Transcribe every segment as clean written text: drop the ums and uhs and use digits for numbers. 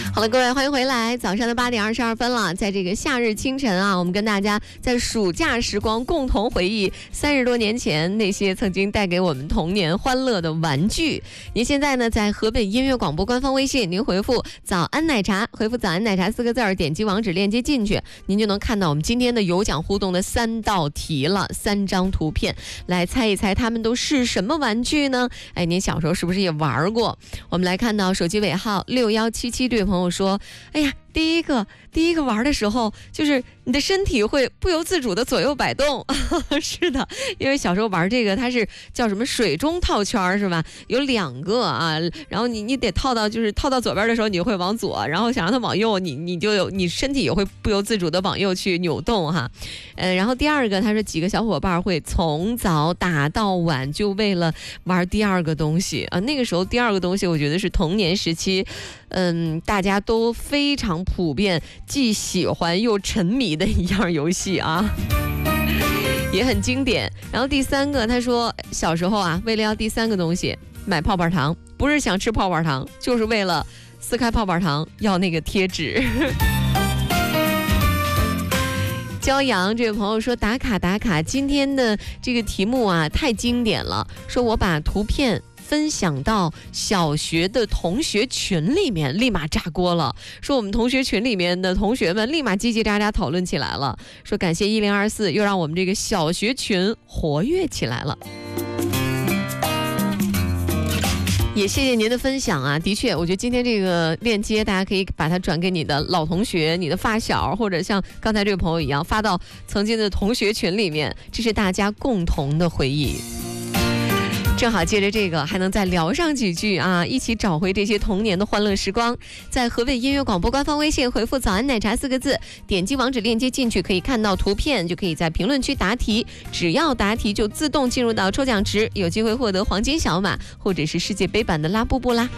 好了，各位，欢迎回来。早上的8点22分了，在这个夏日清晨啊，我们跟大家在暑假时光共同回忆30多年前那些曾经带给我们童年欢乐的玩具。您现在呢，在河北音乐广播官方微信，您回复“早安奶茶”，回复“早安奶茶”4个字，点击网址链接进去，您就能看到我们今天的有奖互动的3道题了，3张图片，来猜一猜它们都是什么玩具呢？哎，您小时候是不是也玩过？我们来看到手机尾号6177这位朋友说，哎呀，第一个玩的时候，就是你的身体会不由自主的左右摆动。是的，因为小时候玩这个，它是叫什么水中套圈是吧？有2个啊，然后你得套到左边的时候，你会往左，然后想让它往右，你身体也会不由自主的往右去扭动哈。然后第二个，他说几个小伙伴会从早打到晚，就为了玩第二个东西啊。那个时候第二个东西，我觉得是童年时期，大家都非常普遍，既喜欢又沉迷的一样游戏啊，也很经典。然后第3个，他说小时候啊，为了要第3个东西买泡泡糖，不是想吃泡泡糖，就是为了撕开泡泡糖要那个贴纸。骄阳这位朋友说打卡，今天的这个题目啊太经典了，说我把图片分享到小学的同学群里面，立马炸锅了。说我们同学群里面的同学们立马叽叽喳喳讨论起来了，说感谢1024又让我们这个小学群活跃起来了。也谢谢您的分享啊！的确，我觉得今天这个链接，大家可以把它转给你的老同学、你的发小，或者像刚才这位朋友一样，发到曾经的同学群里面，这是大家共同的回忆。正好借着这个还能再聊上几句啊，一起找回这些童年的欢乐时光。在河北音乐广播官方微信回复早安奶茶4个字，点击网址链接进去，可以看到图片，就可以在评论区答题，只要答题就自动进入到抽奖池，有机会获得黄金小马或者是世界杯版的拉布布啦。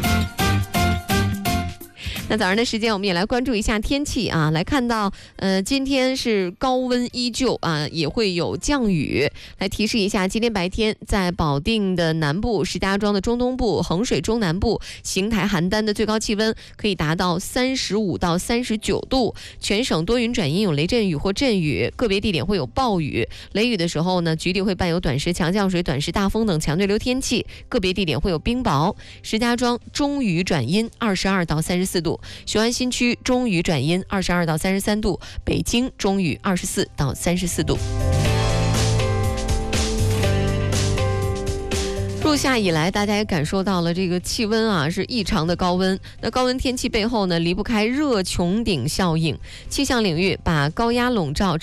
那早上的时间，我们也来关注一下天气啊。来看到，今天是高温依旧啊，也会有降雨。来提示一下，今天白天在保定的南部、石家庄的中东部、衡水中南部、邢台、邯郸的最高气温可以达到35到39度。全省多云转阴，有雷阵雨或阵雨，个别地点会有暴雨。雷雨的时候呢，局地会伴有短时强降水、短时大风等强对流天气，个别地点会有冰雹。石家庄中雨转阴，22到34度。雄安新区中雨转阴，22到33度；北京中雨24到34度。入夏以来，大家也感受到了这个气温啊是异常的高温。那高温天气背后呢，离不开热穹顶效应。气象领域把高压笼罩